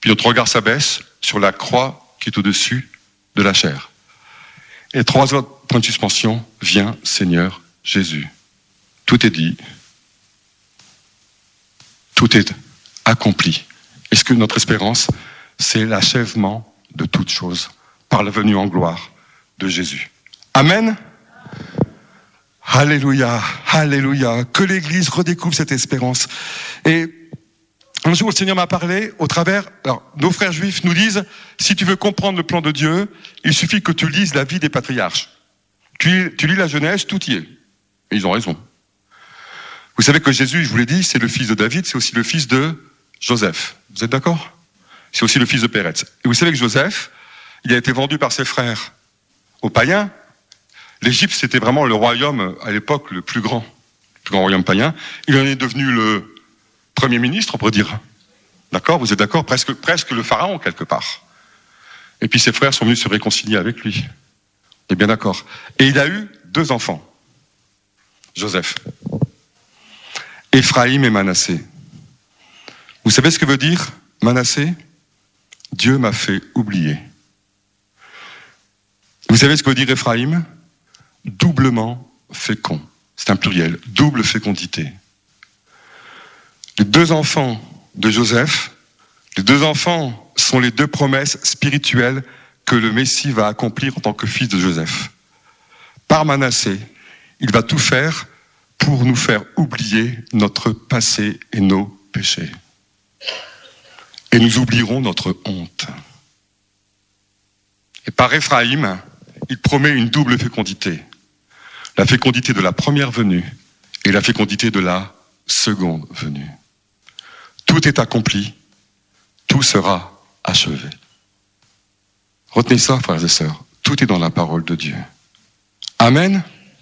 Puis notre regard s'abaisse sur la croix qui est au-dessus de la chair. Et 3 autres points de suspension, viens Seigneur Jésus. Tout est dit. Tout est accompli. Est-ce que notre espérance, c'est l'achèvement de toutes choses par la venue en gloire de Jésus. Amen. Alléluia, alléluia. Que l'Église redécouvre cette espérance. Et un jour, le Seigneur m'a parlé au travers... Alors, nos frères juifs nous disent, si tu veux comprendre le plan de Dieu, il suffit que tu lises la vie des patriarches. Tu lis la Genèse, tout y est. Et ils ont raison. Vous savez que Jésus, je vous l'ai dit, c'est le fils de David, c'est aussi le fils de Joseph. Vous êtes d'accord ? C'est aussi le fils de Pérez. Et vous savez que Joseph, il a été vendu par ses frères aux païens. L'Égypte, c'était vraiment le royaume, à l'époque, le plus grand royaume païen. Il en est devenu le premier ministre, on pourrait dire. D'accord ? Vous êtes d'accord ? Presque le pharaon, quelque part. Et puis ses frères sont venus se réconcilier avec lui. On est bien d'accord. Et il a eu 2 enfants. Joseph. Éphraïm et Manassé. Vous savez ce que veut dire Manassé ? Dieu m'a fait oublier. Vous savez ce que veut dire Éphraïm ? Doublement fécond. C'est un pluriel. Double fécondité. Les 2 enfants de Joseph, les 2 enfants sont les 2 promesses spirituelles que le Messie va accomplir en tant que fils de Joseph. Par Manassé, il va tout faire pour nous faire oublier notre passé et nos péchés. Et nous oublierons notre honte. Et par Éphraïm, il promet une double fécondité. La fécondité de la première venue et la fécondité de la seconde venue. Tout est accompli, tout sera achevé. Retenez ça, frères et sœurs, tout est dans la parole de Dieu. Amen.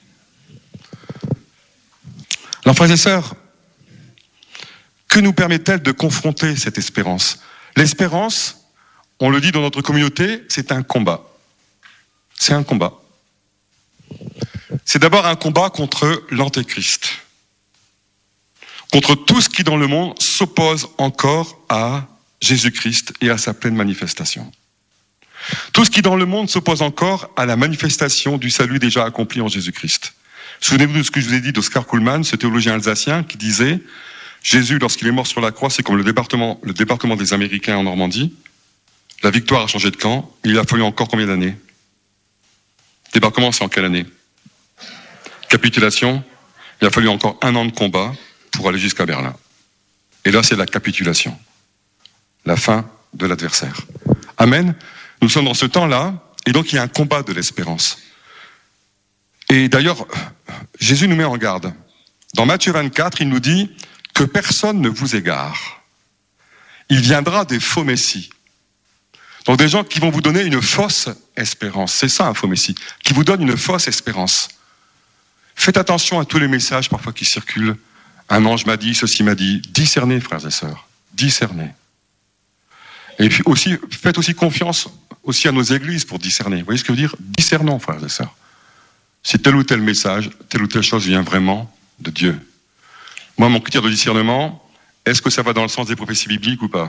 Alors, frères et sœurs, que nous permet-elle de confronter cette espérance ? L'espérance, on le dit dans notre communauté, c'est un combat. C'est un combat. C'est d'abord un combat contre l'antéchrist, contre tout ce qui dans le monde s'oppose encore à Jésus-Christ et à sa pleine manifestation. Tout ce qui dans le monde s'oppose encore à la manifestation du salut déjà accompli en Jésus-Christ. Souvenez-vous de ce que je vous ai dit d'Oscar Kuhlmann, ce théologien alsacien, qui disait « Jésus, lorsqu'il est mort sur la croix, c'est comme le débarquement des Américains en Normandie. La victoire a changé de camp. Il a fallu encore combien d'années ? Débarquement, c'est en quelle année ? Capitulation, il a fallu encore 1 an de combat pour aller jusqu'à Berlin. Et là, c'est la capitulation. La fin de l'adversaire. Amen. Nous sommes dans ce temps-là, et donc il y a un combat de l'espérance. Et d'ailleurs, Jésus nous met en garde. Dans Matthieu 24, il nous dit que personne ne vous égare. Il viendra des faux messies. Donc des gens qui vont vous donner une fausse espérance. C'est ça un faux messie, qui vous donne une fausse espérance. Faites attention à tous les messages parfois qui circulent. Un ange m'a dit, ceci m'a dit. Discernez, frères et sœurs. Discernez. Et puis aussi, faites aussi confiance aussi à nos églises pour discerner. Vous voyez ce que je veux dire ? Discernons, frères et sœurs. Si tel ou tel message, telle ou telle chose vient vraiment de Dieu. Moi, mon critère de discernement, est-ce que ça va dans le sens des prophéties bibliques ou pas ?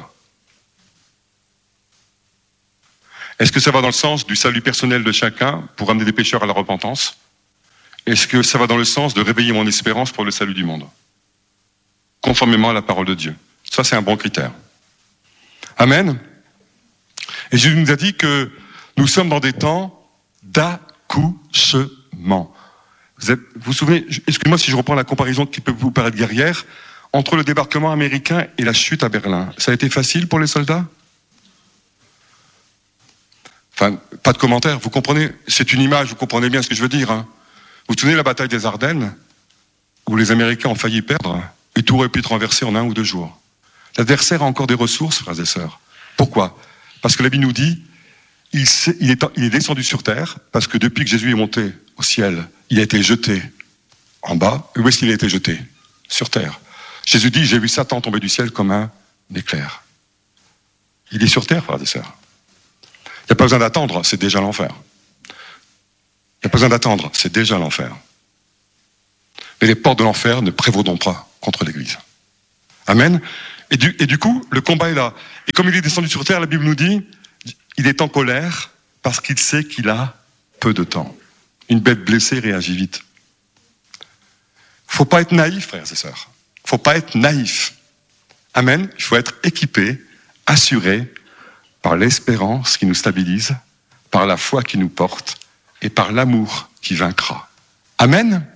Est-ce que ça va dans le sens du salut personnel de chacun pour amener des pécheurs à la repentance ? Est-ce que ça va dans le sens de réveiller mon espérance pour le salut du monde ? Conformément à la parole de Dieu. Ça, c'est un bon critère. Amen. Et Jésus nous a dit que nous sommes dans des temps d'accouchement. Vous vous souvenez, excusez-moi si je reprends la comparaison qui peut vous paraître guerrière, entre le débarquement américain et la chute à Berlin. Ça a été facile pour les soldats ? Enfin, pas de commentaire, vous comprenez, c'est une image, vous comprenez bien ce que je veux dire. Hein. Vous vous souvenez de la bataille des Ardennes, où les Américains ont failli perdre, et tout aurait pu être renversé en 1 ou 2 jours. L'adversaire a encore des ressources, frères et sœurs. Pourquoi ? Parce que la Bible nous dit, il est descendu sur terre, parce que depuis que Jésus est monté au ciel, il a été jeté en bas. Où est-ce qu'il a été jeté ? Sur terre. Jésus dit, j'ai vu Satan tomber du ciel comme un éclair. Il est sur terre, frères et sœurs. Il n'y a pas besoin d'attendre, c'est déjà l'enfer. Il n'y a pas besoin d'attendre, c'est déjà l'enfer. Mais les portes de l'enfer ne prévaudront pas contre l'Église. Amen. Et du coup, le combat est là. Et comme il est descendu sur terre, la Bible nous dit, il est en colère parce qu'il sait qu'il a peu de temps. Une bête blessée réagit vite. Faut pas être naïf, frères et sœurs. Faut pas être naïf. Amen. Il faut être équipé, assuré par l'espérance qui nous stabilise, par la foi qui nous porte et par l'amour qui vaincra. Amen.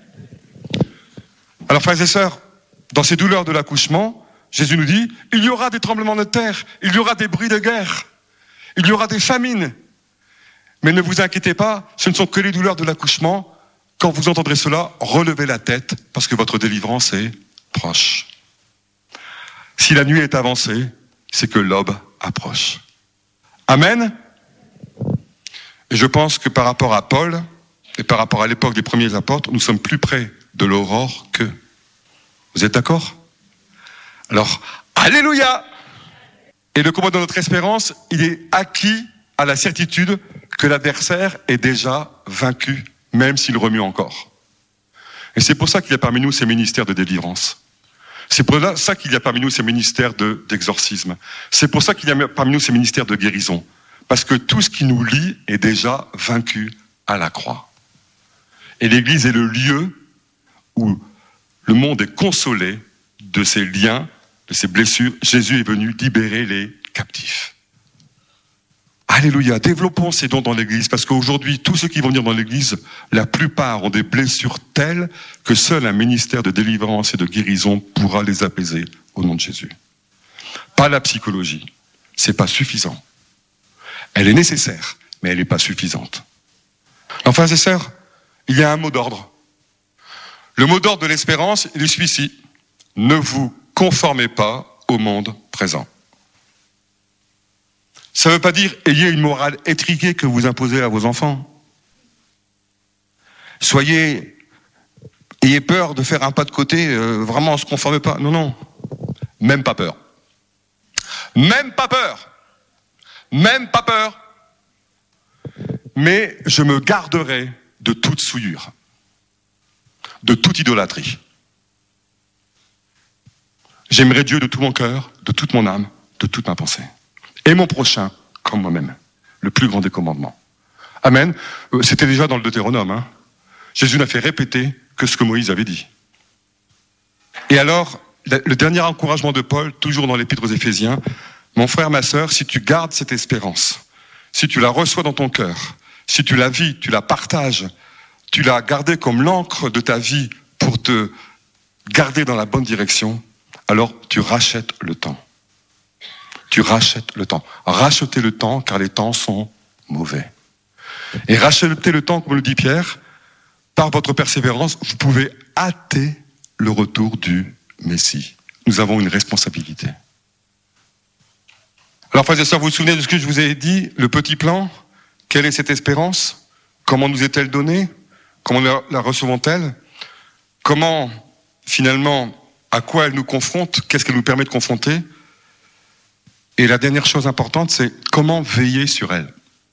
Alors, frères et sœurs, dans ces douleurs de l'accouchement, Jésus nous dit, il y aura des tremblements de terre, il y aura des bruits de guerre, il y aura des famines. Mais ne vous inquiétez pas, ce ne sont que les douleurs de l'accouchement. Quand vous entendrez cela, relevez la tête, parce que votre délivrance est proche. Si la nuit est avancée, c'est que l'aube approche. Amen. Et je pense que par rapport à Paul, et par rapport à l'époque des premiers apôtres, nous sommes plus près de l'aurore qu'eux. Vous êtes d'accord? Alors, alléluia! Et le combat de notre espérance, il est acquis à la certitude que l'adversaire est déjà vaincu, même s'il remue encore. Et c'est pour ça qu'il y a parmi nous ces ministères de délivrance. C'est pour ça qu'il y a parmi nous ces ministères d'exorcisme. C'est pour ça qu'il y a parmi nous ces ministères de guérison. Parce que tout ce qui nous lie est déjà vaincu à la croix. Et l'Église est le lieu où le monde est consolé de ses liens, de ses blessures. Jésus est venu libérer les captifs. Alléluia, développons ces dons dans l'Église, parce qu'aujourd'hui, tous ceux qui vont venir dans l'Église, la plupart ont des blessures telles que seul un ministère de délivrance et de guérison pourra les apaiser au nom de Jésus. Pas la psychologie, c'est pas suffisant. Elle est nécessaire, mais elle n'est pas suffisante. Enfin, frères et sœurs, il y a un mot d'ordre. Le mot d'ordre de l'espérance, il est celui-ci. Ne vous conformez pas au monde présent. Ça ne veut pas dire ayez une morale étriquée que vous imposez à vos enfants. Ayez peur de faire un pas de côté, vraiment on ne se conforme pas. Non, non, même pas peur. Même pas peur. Même pas peur. Mais je me garderai de toute souillure, de toute idolâtrie. J'aimerai Dieu de tout mon cœur, de toute mon âme, de toute ma pensée. Et mon prochain comme moi-même. Le plus grand des commandements. Amen. C'était déjà dans le Deutéronome. Jésus n'a fait répéter que ce que Moïse avait dit. Et alors, le dernier encouragement de Paul, toujours dans l'Épître aux Éphésiens, mon frère, ma sœur, si tu gardes cette espérance, si tu la reçois dans ton cœur, si tu la vis, tu la partages, tu l'as gardée comme l'encre de ta vie pour te garder dans la bonne direction, alors tu rachètes le temps. Tu rachètes le temps. Rachetez le temps, car les temps sont mauvais. Et rachetez le temps, comme le dit Pierre, par votre persévérance, vous pouvez hâter le retour du Messie. Nous avons une responsabilité. Alors, frères et sœurs, vous vous souvenez de ce que je vous ai dit, le petit plan? Quelle est cette espérance? Comment nous est-elle donnée? Comment la recevons-elle? Comment, finalement, à quoi elle nous confronte? Qu'est-ce qu'elle nous permet de confronter? Et la dernière chose importante, c'est comment veiller sur elle.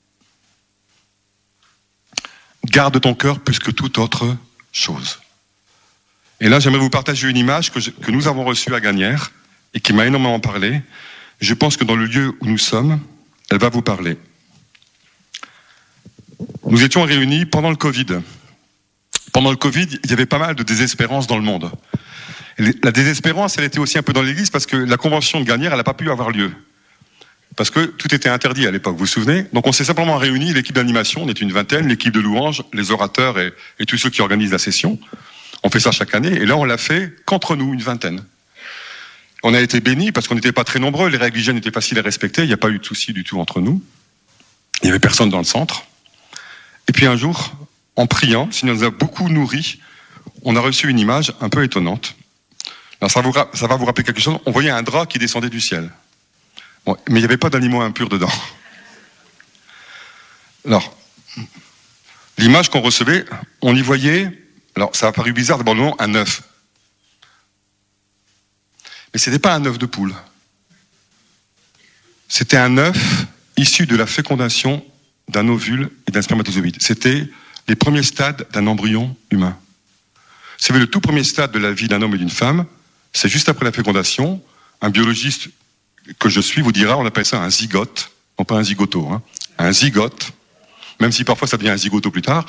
Garde ton cœur plus que toute autre chose. Et là, j'aimerais vous partager une image que nous avons reçue à Gagnères et qui m'a énormément parlé. Je pense que dans le lieu où nous sommes, elle va vous parler. Nous étions réunis pendant le Covid. Pendant le Covid, il y avait pas mal de désespérance dans le monde. Et la désespérance, elle était aussi un peu dans l'Église parce que la convention de Gagnères, elle n'a pas pu avoir lieu. Parce que tout était interdit à l'époque, vous vous souvenez? Donc on s'est simplement réunis, l'équipe d'animation, on est une vingtaine, l'équipe de louanges, les orateurs et tous ceux qui organisent la session. On fait ça chaque année, et là on l'a fait qu'entre nous, une vingtaine. On a été bénis parce qu'on n'était pas très nombreux, les règles hygiène étaient faciles à respecter, il n'y a pas eu de soucis du tout entre nous. Il n'y avait personne dans le centre. Et puis un jour, en priant, ça nous a beaucoup nourris, on a reçu une image un peu étonnante. Alors ça va vous rappeler quelque chose, on voyait un drap qui descendait du ciel. Bon, mais il n'y avait pas d'animaux impurs dedans. Alors, l'image qu'on recevait, on y voyait, alors ça a paru bizarre, d'abord le nom, un œuf. Mais ce n'était pas un œuf de poule. C'était un œuf issu de la fécondation d'un ovule et d'un spermatozoïde. C'était les premiers stades d'un embryon humain. C'est le tout premier stade de la vie d'un homme et d'une femme. C'est juste après la fécondation. un biologiste que je suis vous dira, on appelle ça un zygote, non pas un zygoto, hein, un zygote, même si parfois ça devient un zygoto plus tard.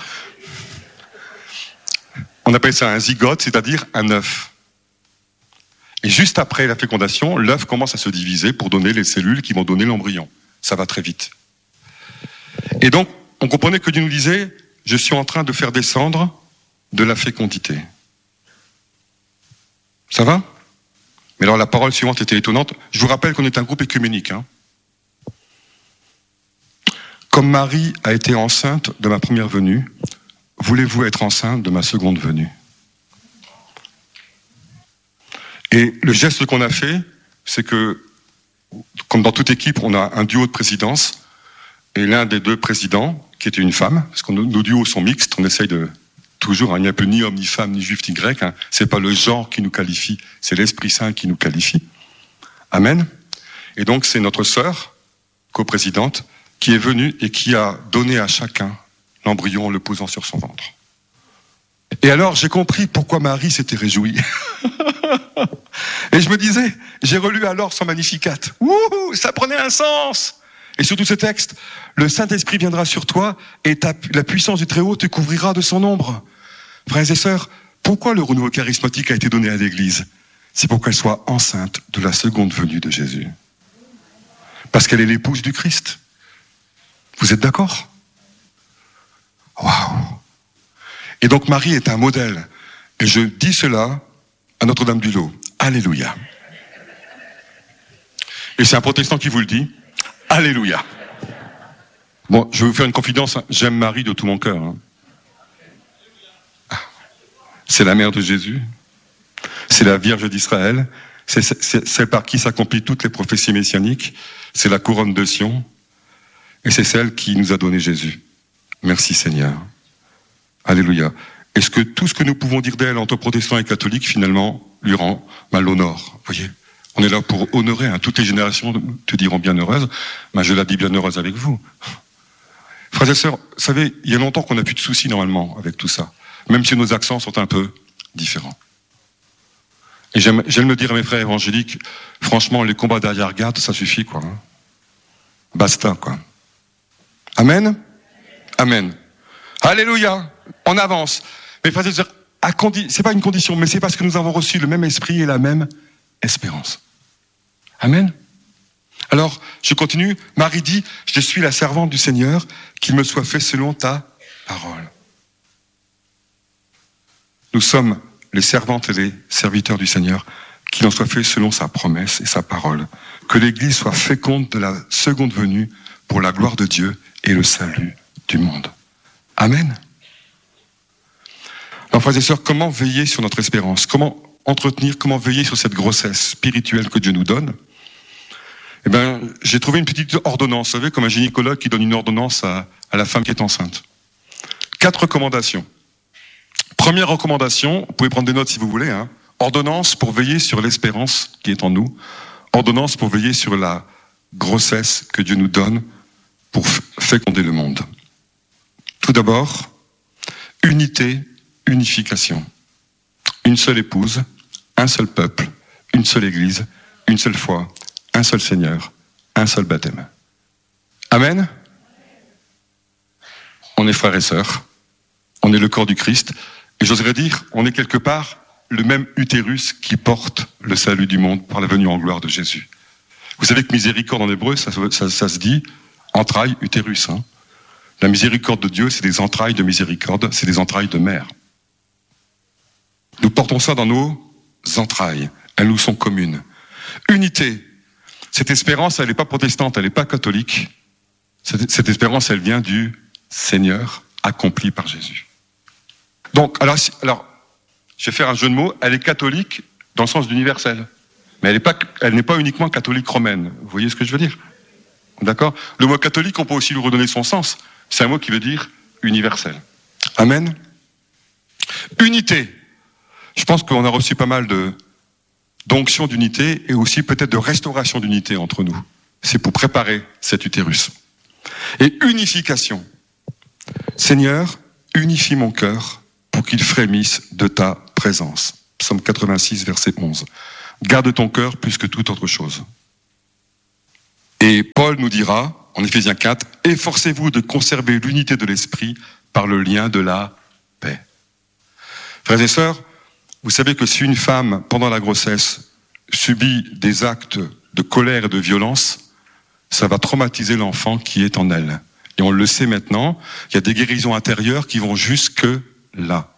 On appelle ça un zygote, c'est-à-dire un œuf. Et juste après la fécondation, l'œuf commence à se diviser pour donner les cellules qui vont donner l'embryon. Ça va très vite. Et donc, on comprenait que Dieu nous disait, je suis en train de faire descendre de la fécondité. Ça va ? Mais alors la parole suivante était étonnante. Je vous rappelle qu'on est un groupe œcuménique. Hein. Comme Marie a été enceinte de ma première venue, voulez-vous être enceinte de ma seconde venue ? Et le geste qu'on a fait, c'est que, comme dans toute équipe, on a un duo de présidence, et l'un des deux présidents, qui était une femme, parce que nos duos sont mixtes, on essaye de toujours, il n'y a peu ni homme, ni femme, ni juif, ni grec, hein, c'est pas le genre qui nous qualifie, c'est l'Esprit Saint qui nous qualifie. Amen. Et donc c'est notre sœur, coprésidente, qui est venue et qui a donné à chacun l'embryon en le posant sur son ventre. Et alors j'ai compris pourquoi Marie s'était réjouie. Et je me disais, j'ai relu alors son Magnificat. Wouhou, ça prenait un sens. Et surtout ce texte, le Saint-Esprit viendra sur toi et la puissance du Très-Haut te couvrira de son ombre. Frères et sœurs, pourquoi le renouveau charismatique a été donné à l'Église ? C'est pour qu'elle soit enceinte de la seconde venue de Jésus. Parce qu'elle est l'épouse du Christ. Vous êtes d'accord ? Waouh ! Et donc Marie est un modèle. Et je dis cela à Notre-Dame-du-Lot. Alléluia. Et c'est un protestant qui vous le dit. Alléluia. Bon, je vais vous faire une confidence. J'aime Marie de tout mon cœur. Hein. C'est la mère de Jésus. C'est la Vierge d'Israël. C'est par qui s'accomplissent toutes les prophéties messianiques. C'est la couronne de Sion. Et c'est celle qui nous a donné Jésus. Merci Seigneur. Alléluia. Est-ce que tout ce que nous pouvons dire d'elle entre protestants et catholiques, finalement, lui rend mal l'honneur ? Vous voyez ? On est là pour honorer, hein. Toutes les générations te diront bienheureuse, mais je la dis bienheureuse avec vous. Frères et sœurs, vous savez, il y a longtemps qu'on n'a plus de soucis normalement avec tout ça, même si nos accents sont un peu différents. Et j'aime le dire à mes frères évangéliques, franchement, les combats d'arrière-garde, ça suffit, quoi. Hein. Basta, quoi. Amen ? Amen. Alléluia. On avance. Mais frères et sœurs, c'est pas une condition, mais c'est parce que nous avons reçu le même esprit et la même espérance. Amen. Alors, je continue. Marie dit, je suis la servante du Seigneur, qu'il me soit fait selon ta parole. Nous sommes les servantes et les serviteurs du Seigneur, qu'il en soit fait selon sa promesse et sa parole. Que l'Église soit féconde de la seconde venue pour la gloire de Dieu et le salut du monde. Amen. Alors, frères et sœurs, comment veiller sur notre espérance ? Comment entretenir, comment veiller sur cette grossesse spirituelle que Dieu nous donne ? Eh bien, j'ai trouvé une petite ordonnance, vous savez, comme un gynécologue qui donne une ordonnance à la femme qui est enceinte. 4 recommandations. Première recommandation, vous pouvez prendre des notes si vous voulez, hein. Ordonnance pour veiller sur l'espérance qui est en nous. Ordonnance pour veiller sur la grossesse que Dieu nous donne pour féconder le monde. Tout d'abord, unité, unification. Une seule épouse, un seul peuple, une seule église, une seule foi, un seul Seigneur, un seul baptême. Amen. On est frères et sœurs, on est le corps du Christ, et j'oserais dire, on est quelque part le même utérus qui porte le salut du monde par la venue en gloire de Jésus. Vous savez que miséricorde en hébreu, ça se dit entrailles, utérus. Hein. La miséricorde de Dieu, c'est des entrailles de miséricorde, c'est des entrailles de mère. Nous portons ça dans nos entrailles, elles nous sont communes. Unité. Cette espérance, elle n'est pas protestante, elle n'est pas catholique. Cette espérance, elle vient du Seigneur accompli par Jésus. Donc, alors, je vais faire un jeu de mots, elle est catholique dans le sens d'universel. Mais elle n'est pas uniquement catholique romaine. Vous voyez ce que je veux dire ? D'accord ? Le mot catholique, on peut aussi lui redonner son sens. C'est un mot qui veut dire universel. Amen. Unité. Je pense qu'on a reçu pas mal d'onction d'unité et aussi peut-être de restauration d'unité entre nous. C'est pour préparer cet utérus. Et unification. Seigneur, unifie mon cœur pour qu'il frémisse de ta présence. Psaume 86, verset 11. Garde ton cœur plus que toute autre chose. Et Paul nous dira, en Éphésiens 4, efforcez-vous de conserver l'unité de l'esprit par le lien de la paix. Frères et sœurs, vous savez que si une femme, pendant la grossesse, subit des actes de colère et de violence, ça va traumatiser l'enfant qui est en elle. Et on le sait maintenant, il y a des guérisons intérieures qui vont jusque là.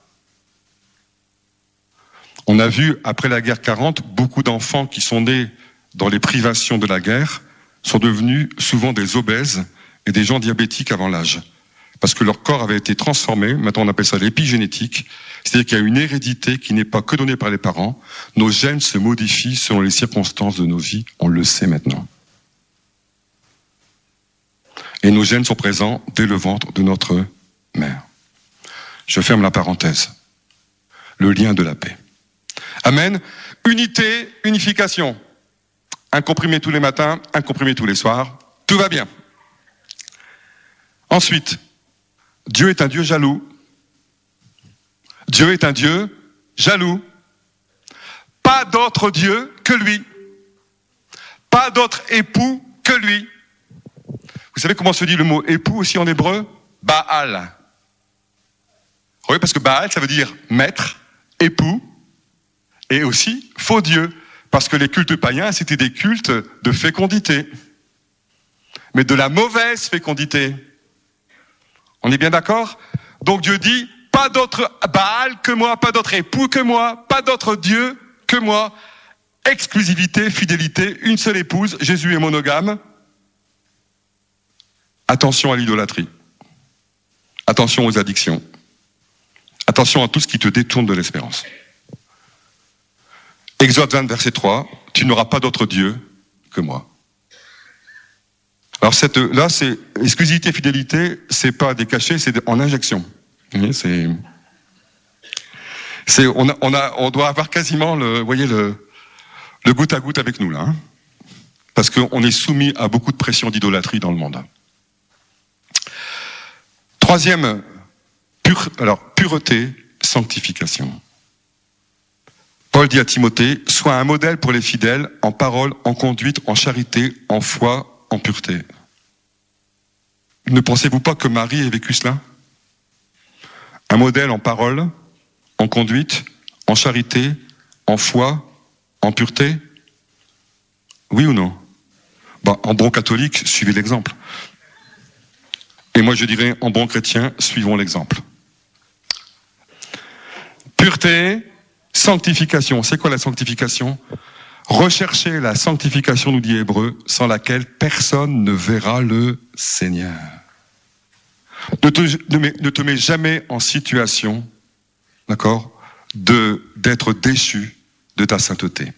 On a vu, après la guerre 40, beaucoup d'enfants qui sont nés dans les privations de la guerre sont devenus souvent des obèses et des gens diabétiques avant l'âge. Parce que leur corps avait été transformé, maintenant on appelle ça l'épigénétique, c'est-à-dire qu'il y a une hérédité qui n'est pas que donnée par les parents. Nos gènes se modifient selon les circonstances de nos vies, on le sait maintenant. Et nos gènes sont présents dès le ventre de notre mère. Je ferme la parenthèse. Le lien de la paix. Amen. Unité, unification. Un comprimé tous les matins, un comprimé tous les soirs. Tout va bien. Ensuite, Dieu est un Dieu jaloux. Dieu est un Dieu jaloux. Pas d'autre Dieu que lui. Pas d'autre époux que lui. Vous savez comment se dit le mot époux aussi en hébreu? Baal. Oui, parce que Baal, ça veut dire maître, époux, et aussi faux Dieu. Parce que les cultes païens, c'était des cultes de fécondité. Mais de la mauvaise fécondité. On est bien d'accord? Donc Dieu dit, pas d'autre Baal que moi, pas d'autre époux que moi, pas d'autre Dieu que moi. Exclusivité, fidélité, une seule épouse, Jésus est monogame. Attention à l'idolâtrie. Attention aux addictions. Attention à tout ce qui te détourne de l'espérance. Exode 20, verset 3, tu n'auras pas d'autre Dieu que moi. Alors là, c'est exclusivité, fidélité, c'est pas des cachets, c'est en injection. On doit avoir quasiment le goutte à goutte avec nous là, hein, parce qu'on est soumis à beaucoup de pression d'idolâtrie dans le monde. Troisième, pureté, sanctification. Paul dit à Timothée, sois un modèle pour les fidèles en parole, en conduite, en charité, en foi, en pureté. Ne pensez-vous pas que Marie ait vécu cela? Un modèle en parole, en conduite, en charité, en foi, en pureté? Oui ou non? En bon catholique, suivez l'exemple. Et moi je dirais, en bon chrétien, suivons l'exemple. Pureté, sanctification. C'est quoi la sanctification? Recherchez la sanctification, nous dit Hébreu, sans laquelle personne ne verra le Seigneur. Ne te mets jamais en situation, d'accord, d'être déchu de ta sainteté.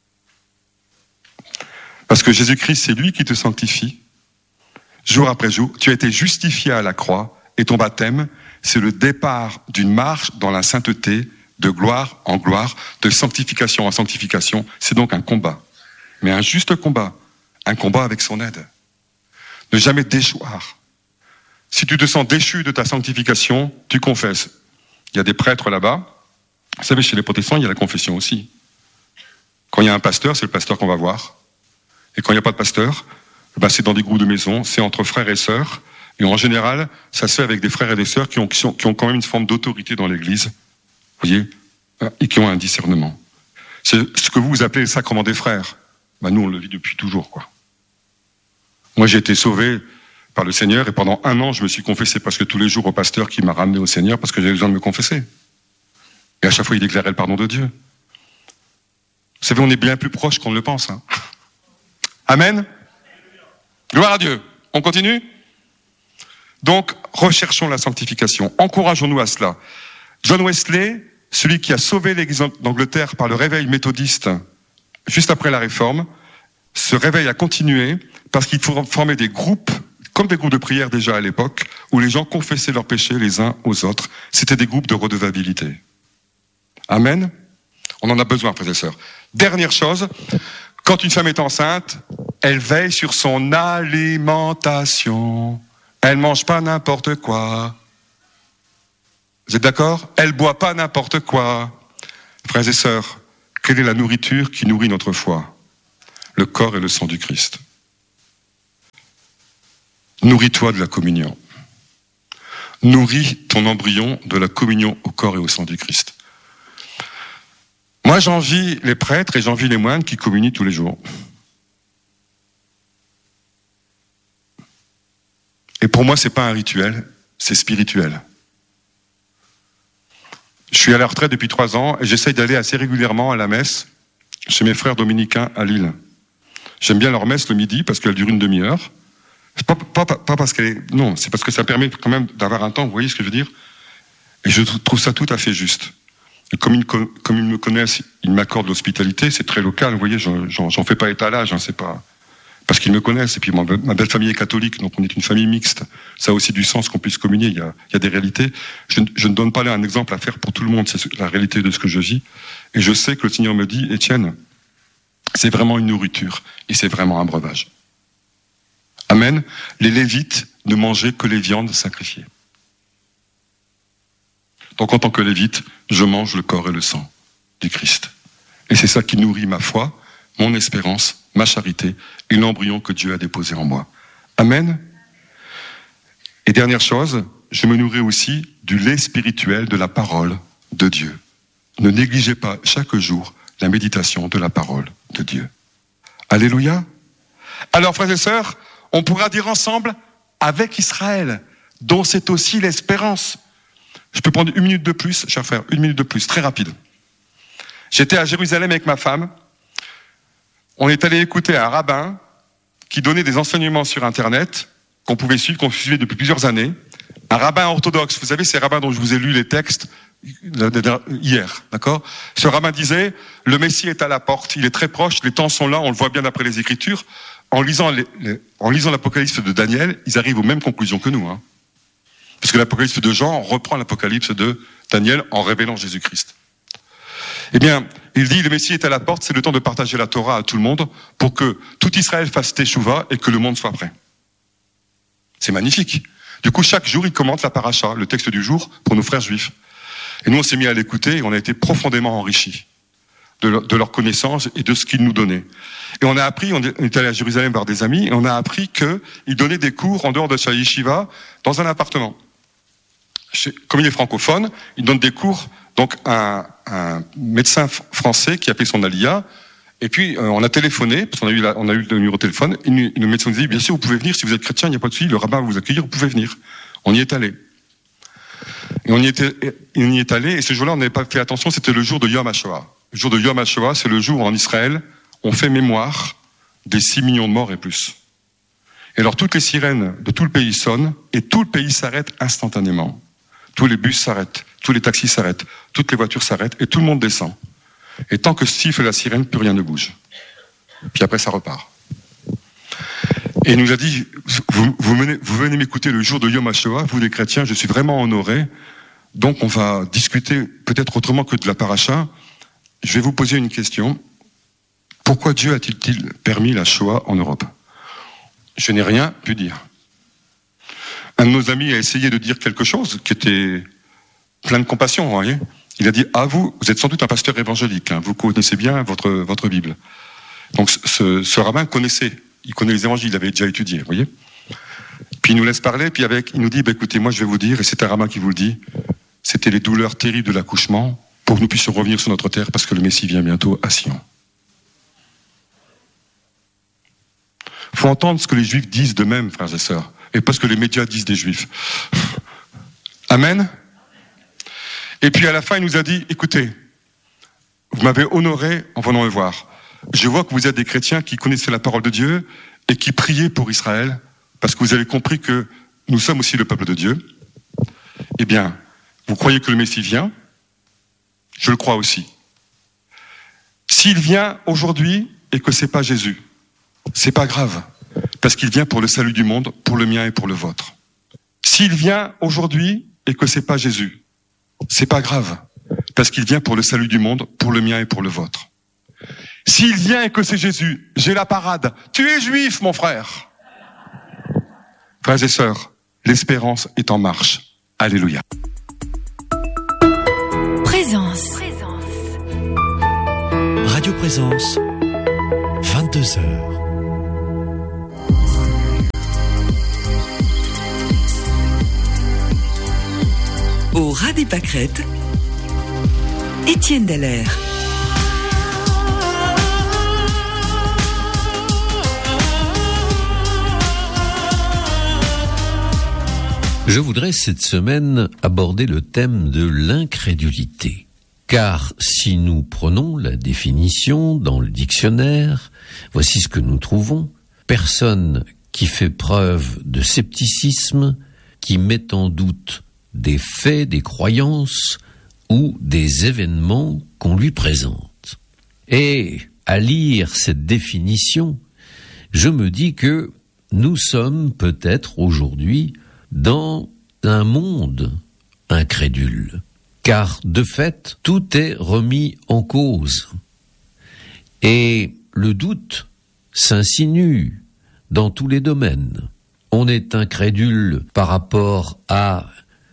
Parce que Jésus-Christ, c'est lui qui te sanctifie. Jour après jour, tu as été justifié à la croix et ton baptême, c'est le départ d'une marche dans la sainteté, de gloire en gloire, de sanctification en sanctification. C'est donc un combat, mais un juste combat, un combat avec son aide. Ne jamais déchoir. Si tu te sens déchu de ta sanctification, tu confesses. Il y a des prêtres là-bas. Vous savez, chez les protestants, il y a la confession aussi. Quand il y a un pasteur, c'est le pasteur qu'on va voir. Et quand il n'y a pas de pasteur, c'est dans des groupes de maison, c'est entre frères et sœurs. Et en général, ça se fait avec des frères et des sœurs qui ont quand même une forme d'autorité dans l'Église. Vous voyez, et qui ont un discernement. C'est ce que vous appelez le sacrement des frères. Nous, on le vit depuis toujours, quoi. Moi, j'ai été sauvé par le Seigneur et pendant 1 an, je me suis confessé presque tous les jours au pasteur qui m'a ramené au Seigneur parce que j'avais besoin de me confesser. Et à chaque fois, il déclarait le pardon de Dieu. Vous savez, on est bien plus proche qu'on ne le pense. Hein. Amen. Gloire à Dieu. On continue? Donc, recherchons la sanctification. Encourageons-nous à cela. John Wesley, celui qui a sauvé l'Église d'Angleterre par le réveil méthodiste juste après la Réforme, ce réveil a continué parce qu'il formait des groupes, comme des groupes de prière déjà à l'époque, où les gens confessaient leurs péchés les uns aux autres. C'était des groupes de redevabilité. Amen. On en a besoin, frères et sœurs. Dernière chose, quand une femme est enceinte, elle veille sur son alimentation. Elle mange pas n'importe quoi. Vous êtes d'accord? Elle boit pas n'importe quoi. Frères et sœurs, Quelle est la nourriture qui nourrit notre foi? Le corps et le sang du Christ. Nourris-toi de la communion. Nourris ton embryon de la communion au corps et au sang du Christ. Moi, j'envie les prêtres et j'envie les moines qui communient tous les jours. Et pour moi, c'est pas un rituel, c'est spirituel. Je suis à la retraite depuis 3 ans et j'essaye d'aller assez régulièrement à la messe chez mes frères dominicains à Lille. J'aime bien leur messe le midi parce qu'elle dure une demi-heure. Pas parce qu'elle est... Non, c'est parce que ça permet quand même d'avoir un temps, vous voyez ce que je veux dire? Et je trouve ça tout à fait juste. Et comme ils me connaissent, ils m'accordent l'hospitalité, c'est très local, vous voyez, j'en fais pas étalage, hein, c'est pas... Parce qu'ils me connaissent, et puis ma belle famille est catholique, donc on est une famille mixte. Ça a aussi du sens qu'on puisse communier, il y a des réalités. Je ne donne pas là un exemple à faire pour tout le monde, c'est la réalité de ce que je vis. Et je sais que le Seigneur me dit, Étienne, c'est vraiment une nourriture, et c'est vraiment un breuvage. Amen. Les Lévites ne mangeaient que les viandes sacrifiées. Donc en tant que Lévite, je mange le corps et le sang du Christ. Et c'est ça qui nourrit ma foi, mon espérance, ma charité et l'embryon que Dieu a déposé en moi. Amen. Et dernière chose, je me nourris aussi du lait spirituel de la parole de Dieu. Ne négligez pas chaque jour la méditation de la parole de Dieu. Alléluia. Alors frères et sœurs, on pourra dire ensemble, avec Israël, dont c'est aussi l'espérance. Je peux prendre 1 minute de plus, cher frère, 1 minute de plus, très rapide. J'étais à Jérusalem avec ma femme. On est allé écouter un rabbin qui donnait des enseignements sur Internet, qu'on pouvait suivre, qu'on suivait depuis plusieurs années. Un rabbin orthodoxe, vous savez, ces rabbins dont je vous ai lu les textes hier, d'accord? Ce rabbin disait, le Messie est à la porte, il est très proche, les temps sont là, on le voit bien d'après les Écritures. En lisant l'Apocalypse de Daniel, ils arrivent aux mêmes conclusions que nous. Hein. Parce que l'Apocalypse de Jean reprend l'Apocalypse de Daniel en révélant Jésus-Christ. Eh bien, il dit, le Messie est à la porte, c'est le temps de partager la Torah à tout le monde pour que tout Israël fasse Teshuvah et que le monde soit prêt. C'est magnifique. Du coup, chaque jour, il commente la paracha, le texte du jour, pour nos frères juifs. Et nous, on s'est mis à l'écouter et on a été profondément enrichis de leur connaissance et de ce qu'ils nous donnaient. Et on a appris, on est allé à Jérusalem voir des amis, et on a appris qu'ils donnaient des cours en dehors de sa yeshiva dans un appartement. Comme il est francophone, il donne des cours, donc un médecin français qui a fait son aliyah, et puis on a téléphoné, parce qu'on a eu le numéro de téléphone, et le médecin nous dit, bien sûr, vous pouvez venir, si vous êtes chrétien, il n'y a pas de souci, le rabbin va vous accueillir, vous pouvez venir. On y est allé. Et on y est allé, et ce jour-là, on n'avait pas fait attention, c'était le jour de Yom HaShoah. Le jour de Yom HaShoah, c'est le jour où en Israël, on fait mémoire des 6 millions de morts et plus. Et alors toutes les sirènes de tout le pays sonnent, et tout le pays s'arrête instantanément. Tous les bus s'arrêtent, tous les taxis s'arrêtent, toutes les voitures s'arrêtent, et tout le monde descend. Et tant que siffle la sirène, plus rien ne bouge. Puis après, ça repart. Et il nous a dit, vous venez m'écouter le jour de Yom HaShoah, vous les chrétiens, je suis vraiment honoré, donc on va discuter peut-être autrement que de la paracha. Je vais vous poser une question. Pourquoi Dieu a-t-il permis la Shoah en Europe? Je n'ai rien pu dire. Un de nos amis a essayé de dire quelque chose qui était plein de compassion, vous voyez. Il a dit, vous êtes sans doute un pasteur évangélique, hein, vous connaissez bien votre Bible. Donc ce rabbin il connaît les évangiles, il avait déjà étudié, vous voyez. Puis il nous laisse parler, puis il nous dit, écoutez, moi je vais vous dire, et c'est un rabbin qui vous le dit, c'était les douleurs terribles de l'accouchement pour que nous puissions revenir sur notre terre parce que le Messie vient bientôt à Sion. Il faut entendre ce que les Juifs disent d'eux-mêmes, frères et sœurs, et pas ce que les médias disent des Juifs. Amen. Et puis à la fin, il nous a dit, écoutez, vous m'avez honoré en venant me voir. Je vois que vous êtes des chrétiens qui connaissaient la parole de Dieu et qui priaient pour Israël, parce que vous avez compris que nous sommes aussi le peuple de Dieu. Eh bien, vous croyez que le Messie vient? Je le crois aussi. S'il vient aujourd'hui et que c'est pas Jésus, c'est pas grave, parce qu'il vient pour le salut du monde, pour le mien et pour le vôtre. S'il vient aujourd'hui et que c'est pas Jésus, c'est pas grave, parce qu'il vient pour le salut du monde, pour le mien et pour le vôtre. S'il vient et que c'est Jésus, j'ai la parade. Tu es juif, mon frère. Frères et sœurs, l'espérance est en marche. Alléluia. Radio Présence, 22h. Au ras des pâquerettes, Étienne Dallaire. Je voudrais cette semaine aborder le thème de l'incrédulité. Car si nous prenons la définition dans le dictionnaire, voici ce que nous trouvons. Personne qui fait preuve de scepticisme, qui met en doute des faits, des croyances ou des événements qu'on lui présente. Et à lire cette définition, je me dis que nous sommes peut-être aujourd'hui dans un monde incrédule. Car de fait, tout est remis en cause. Et le doute s'insinue dans tous les domaines. On est incrédule par rapport à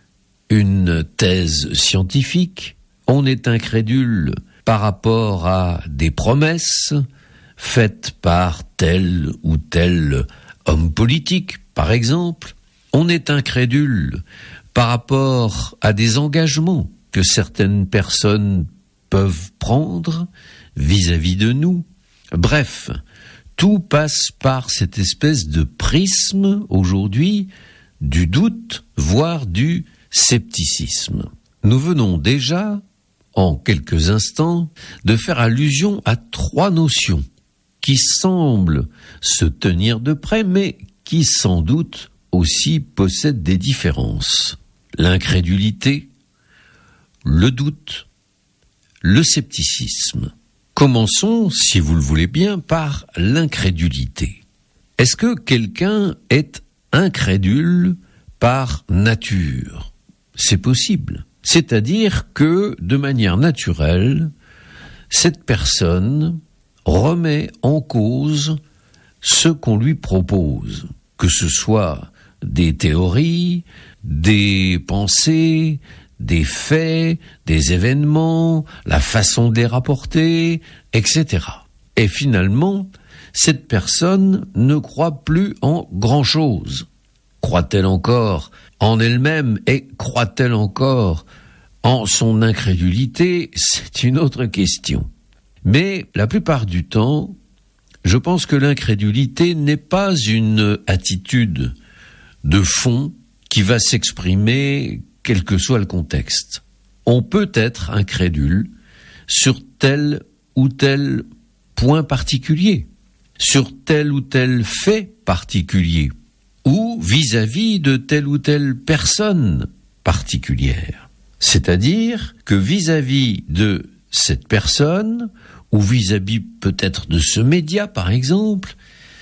une thèse scientifique, on est incrédule par rapport à des promesses faites par tel ou tel homme politique, par exemple. On est incrédule par rapport à des engagements que certaines personnes peuvent prendre vis-à-vis de nous. Bref, tout passe par cette espèce de prisme aujourd'hui du doute, voire du scepticisme. Nous venons déjà, en quelques instants, de faire allusion à 3 notions qui semblent se tenir de près, mais qui sans doute aussi possèdent des différences. L'incrédulité, le doute, le scepticisme. Commençons, si vous le voulez bien, par l'incrédulité. Est-ce que quelqu'un est incrédule par nature ? C'est possible. C'est-à-dire que, de manière naturelle, cette personne remet en cause ce qu'on lui propose, que ce soit des théories, des pensées, des faits, des événements, la façon de les rapporter, etc. Et finalement, cette personne ne croit plus en grand-chose. Croit-elle encore en elle-même et croit-elle encore en son incrédulité ? C'est une autre question. Mais la plupart du temps, je pense que l'incrédulité n'est pas une attitude de fond qui va s'exprimer quel que soit le contexte. On peut être incrédule sur tel ou tel point particulier, sur tel ou tel fait particulier, ou vis-à-vis de telle ou telle personne particulière. C'est-à-dire que vis-à-vis de cette personne, ou vis-à-vis peut-être de ce média par exemple,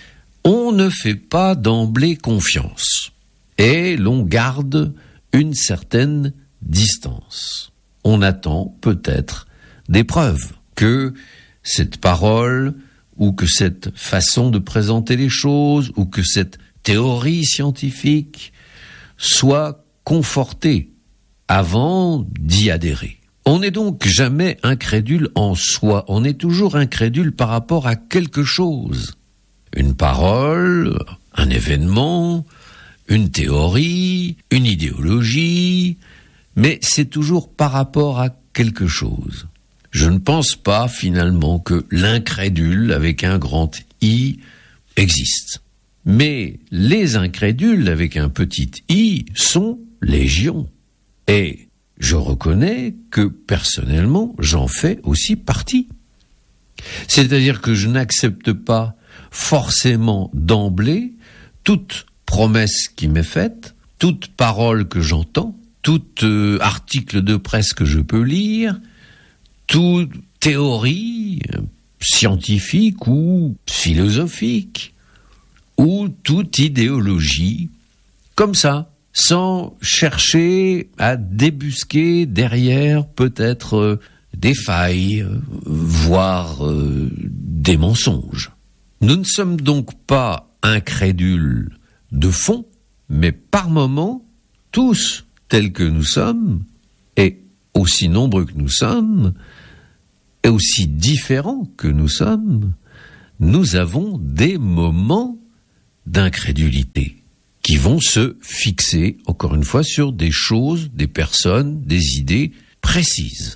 on ne fait pas d'emblée confiance. Et l'on garde une certaine distance. On attend peut-être des preuves que cette parole, ou que cette façon de présenter les choses, ou que cette théorie scientifique soit confortée avant d'y adhérer. On n'est donc jamais incrédule en soi, on est toujours incrédule par rapport à quelque chose. Une parole, un événement, une théorie, une idéologie, mais c'est toujours par rapport à quelque chose. Je ne pense pas finalement que l'incrédule avec un grand I existe. Mais les incrédules avec un petit i sont légion. Et je reconnais que personnellement, j'en fais aussi partie. C'est-à-dire que je n'accepte pas forcément d'emblée toute promesse qui m'est faite, toute parole que j'entends, tout article de presse que je peux lire, toute théorie scientifique ou philosophique, ou toute idéologie, comme ça, sans chercher à débusquer derrière peut-être des failles, voire des mensonges. Nous ne sommes donc pas incrédules de fond, mais par moments, tous tels que nous sommes, et aussi nombreux que nous sommes, et aussi différents que nous sommes, nous avons des moments d'incrédulité qui vont se fixer, encore une fois, sur des choses, des personnes, des idées précises.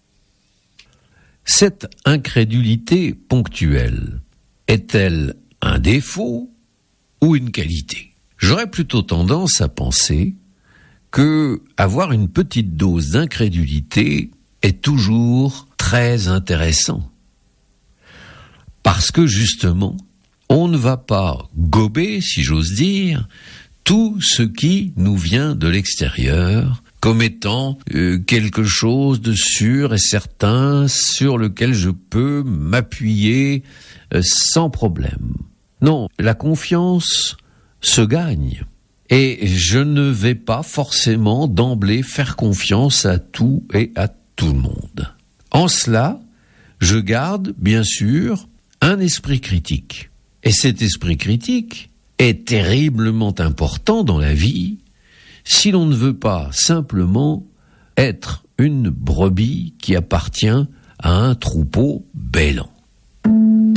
Cette incrédulité ponctuelle est-elle un défaut ou une qualité ? J'aurais plutôt tendance à penser que avoir une petite dose d'incrédulité est toujours très intéressant. Parce que justement, on ne va pas gober, si j'ose dire, tout ce qui nous vient de l'extérieur comme étant quelque chose de sûr et certain sur lequel je peux m'appuyer sans problème. Non, la confiance se gagne. Et je ne vais pas forcément d'emblée faire confiance à tout et à tout le monde. En cela, je garde, bien sûr, un esprit critique. Et cet esprit critique est terriblement important dans la vie si l'on ne veut pas simplement être une brebis qui appartient à un troupeau bêlant.